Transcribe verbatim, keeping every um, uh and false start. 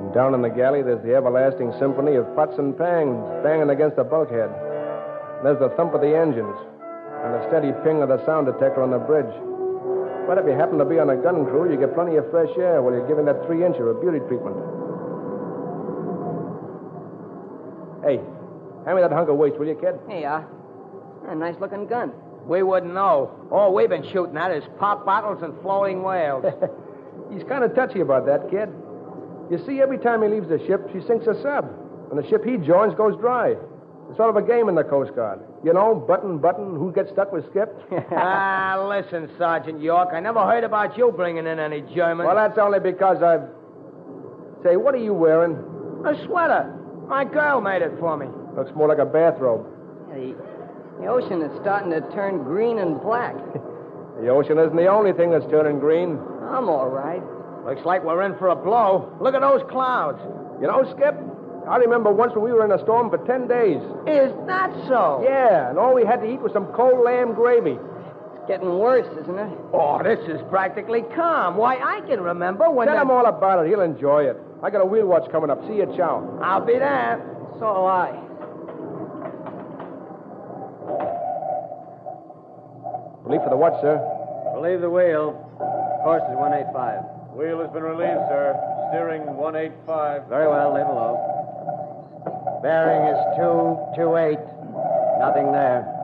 And down in the galley, there's the everlasting symphony of pots and pans banging against the bulkhead. There's the thump of the engines and the steady ping of the sound detector on the bridge. But if you happen to be on a gun crew, you get plenty of fresh air while you're giving that three-incher a beauty treatment. Hey, hand me that hunk of waste, will you, kid? Hey, uh, a nice-looking gun. We wouldn't know. All we've been shooting at is pop bottles and floating whales. He's kind of touchy about that, kid. You see, every time he leaves the ship, she sinks a sub. And the ship he joins goes dry. It's sort of a game in the Coast Guard. You know, button, button, who gets stuck with Skip? Ah, listen, Sergeant York, I never heard about you bringing in any Germans. Well, that's only because I've... Say, what are you wearing? A sweater. My girl made it for me. Looks more like a bathrobe. The, the ocean is starting to turn green and black. The ocean isn't the only thing that's turning green. I'm all right. Looks like we're in for a blow. Look at those clouds. You know, Skip, I remember once when we were in a storm for ten days. Is that so? Yeah, and all we had to eat was some cold lamb gravy. It's getting worse, isn't it? Oh, this is practically calm. Why, I can remember when... Tell the... him all about it. He'll enjoy it. I got a wheel watch coming up. See you, chow. I'll be there. So do I. Relief for the watch, sir. Relieve the wheel. Course is one eighty-five. Wheel has been relieved, sir. Steering one eighty-five. Very well, leave below. Bearing is two two eight. Nothing there.